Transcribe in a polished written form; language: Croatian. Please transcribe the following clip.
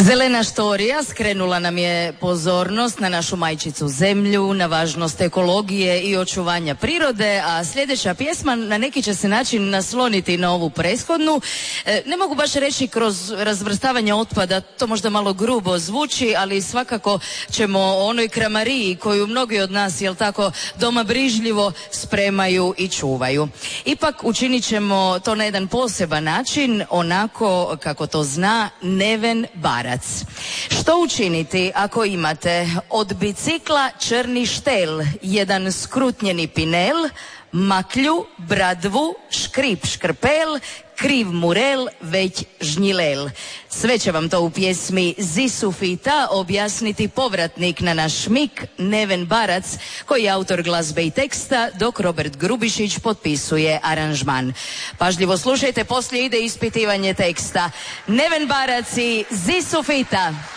Zelena štorija skrenula nam je pozornost na našu majčicu zemlju, na važnost ekologije i očuvanja prirode, a sljedeća pjesma na neki će se način nasloniti na ovu prethodnu. Ne mogu baš reći kroz razvrstavanje otpada, to možda malo grubo zvuči, ali svakako ćemo o onoj kramariji koju mnogi od nas, jel tako, doma brižljivo spremaju i čuvaju. Ipak učinit ćemo to na jedan poseban način, onako kako to zna Neven Barac. Što učiniti ako imate od bicikla črni štel, jedan skrutnjeni pinel, maklju, bradvu, škrip škrpel, kriv murel, već žnjilel. Sve će vam to u pjesmi Zisufita objasniti povratnik na naš mik Neven Barac, koji je autor glazbe i teksta, dok Robert Grubišić potpisuje aranžman. Pažljivo slušajte, poslije ide ispitivanje teksta. Neven Barac i Zisufita.